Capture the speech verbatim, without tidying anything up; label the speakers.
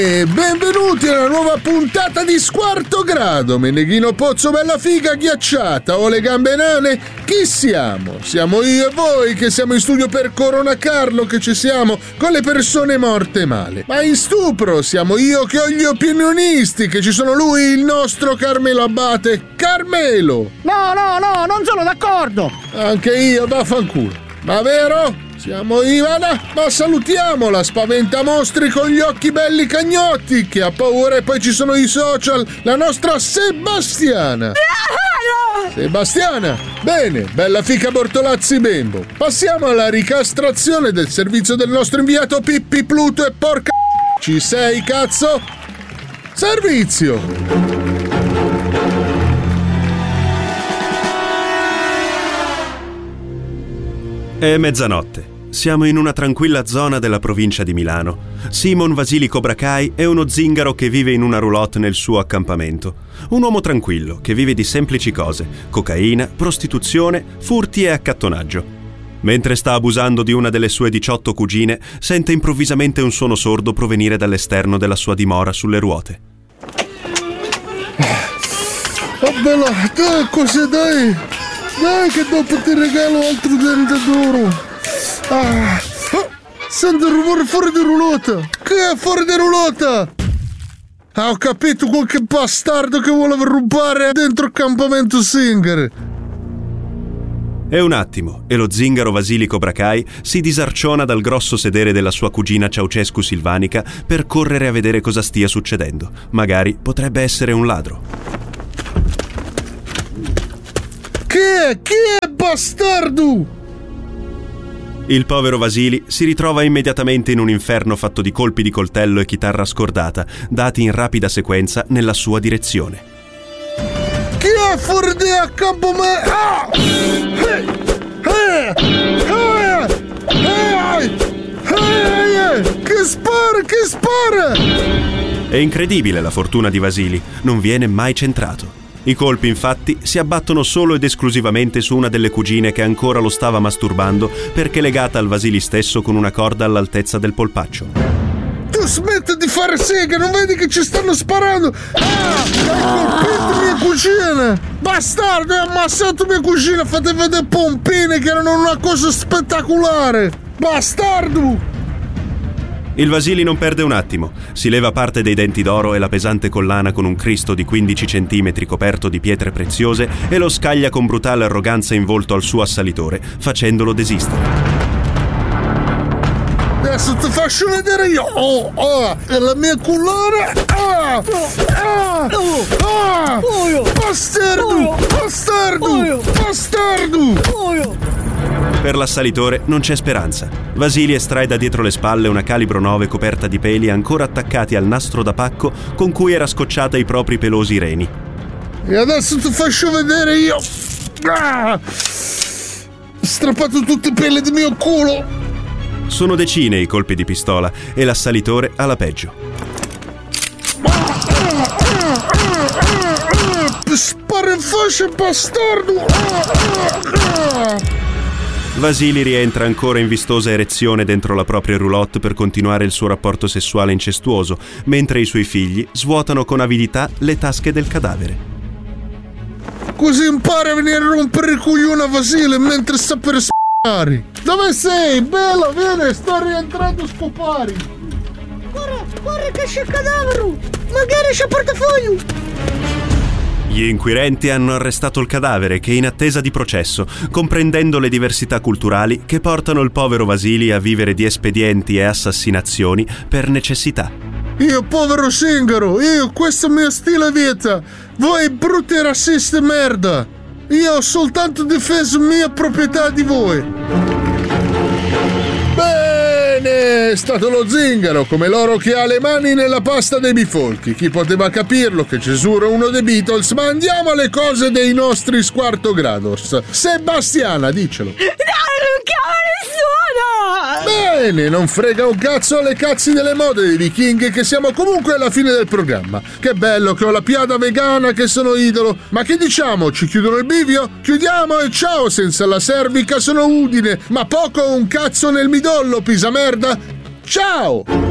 Speaker 1: E benvenuti alla nuova puntata di Squarto Grado. Meneghino Pozzo, bella figa ghiacciata, ho le gambe nane. Chi siamo? Siamo io e voi che siamo in studio per Corona Carlo, che ci siamo con le persone morte male. Ma in stupro siamo io che ho gli opinionisti, che ci sono lui, il nostro Carmelo Abate. Carmelo!
Speaker 2: No, no, no, non sono d'accordo!
Speaker 1: Anche io, vaffanculo. Ma vero? Siamo Ivana, ma salutiamo la spaventamostri con gli occhi belli cagnotti, che ha paura, e poi ci sono i social, la nostra Sebastiana. Sebastiana, bene, bella fica Bortolazzi Bembo. Passiamo alla ricastrazione del servizio del nostro inviato Pippi Pluto e porca... Ci sei, cazzo? Servizio!
Speaker 3: È mezzanotte. Siamo in una tranquilla zona della provincia di Milano. Simon Vasili Cobra Kai è uno zingaro che vive in una roulotte nel suo accampamento. Un uomo tranquillo che vive di semplici cose: cocaina, prostituzione, furti e accattonaggio. Mentre sta abusando di una delle sue diciotto cugine, sente improvvisamente un suono sordo provenire dall'esterno della sua dimora sulle ruote.
Speaker 1: Oh bella, dai, così dai! Dai che dopo ti regalo altro dente d'oro! Ah, oh, sento il rumore fuori di roulotte! Che è fuori di roulotte? Ah, ho capito, qualche bastardo che vuole rubare dentro il campamento Singer!
Speaker 3: È un attimo e lo zingaro Vasili Cobra Kai si disarciona dal grosso sedere della sua cugina Ceaucescu Silvanica per correre a vedere cosa stia succedendo. Magari potrebbe essere un ladro.
Speaker 1: Chi è? Chi è, bastardo?
Speaker 3: Il povero Vasili si ritrova immediatamente in un inferno fatto di colpi di coltello e chitarra scordata, dati in rapida sequenza nella sua direzione.
Speaker 1: Chi è fuori di accampamento? Ah! Hey! Hey! Hey! Hey! Hey! Che spara, che spara!
Speaker 3: È incredibile la fortuna di Vasili, non viene mai centrato. I colpi, infatti, si abbattono solo ed esclusivamente su una delle cugine che ancora lo stava masturbando perché legata al Vasili stesso con una corda all'altezza del polpaccio.
Speaker 1: Tu smetti di fare sega, non vedi che ci stanno sparando? Ah! Hai colpito mia cugina! Bastardo, hai ammazzato mia cugina! Fate vedere pompine che erano una cosa spettacolare! Bastardo!
Speaker 3: Il Vasili non perde un attimo, si leva parte dei denti d'oro e la pesante collana con un Cristo di quindici centimetri coperto di pietre preziose e lo scaglia con brutale arroganza in volto al suo assalitore, facendolo desistere.
Speaker 1: Adesso ti faccio vedere io! Oh, oh, è la mia collana! Ah! Ah! Ah! Bastardo! Bastardo! Bastardo!
Speaker 3: Per l'assalitore non c'è speranza. Vasili estrae da dietro le spalle una calibro nove coperta di peli ancora attaccati al nastro da pacco con cui era scocciata i propri pelosi reni.
Speaker 1: E adesso ti faccio vedere io! Ah! Strappato tutti i peli del mio culo!
Speaker 3: Sono decine i colpi di pistola e l'assalitore ha la peggio.
Speaker 1: Spara in faccia, bastardo!
Speaker 3: Vasili rientra ancora in vistosa erezione dentro la propria roulotte per continuare il suo rapporto sessuale incestuoso, mentre i suoi figli svuotano con avidità le tasche del cadavere.
Speaker 1: Così impara a venire a rompere il coglione a Vasile mentre sta per sparare. Dove sei? Bella, vieni, sto rientrando a scopare.
Speaker 2: Corre, corre che c'è il cadavere. Magari c'è il portafoglio.
Speaker 3: Gli inquirenti hanno arrestato il cadavere che è in attesa di processo, comprendendo le diversità culturali che portano il povero Vasili a vivere di espedienti e assassinazioni per necessità.
Speaker 1: Io povero zingaro, io questo è il mio stile vita. Voi brutti razzisti merda. Io ho soltanto difeso mia proprietà di voi. Bene, è stato lo zingaro, come l'oro che ha le mani nella pasta dei bifolchi. Chi poteva capirlo che Gesù era uno dei Beatles? Ma andiamo alle cose dei nostri Squarto Grados. Sebastiana, dicelo.
Speaker 4: No, non chiama nessuno!
Speaker 1: Bene, non frega un cazzo alle cazzi delle mode dei vichinghi, che siamo comunque alla fine del programma. Che bello che ho la piada vegana, che sono idolo. Ma che diciamo, ci chiudono il bivio? Chiudiamo e ciao, senza la cervica sono Udine, ma poco un cazzo nel midollo, pisa merda. Ciao!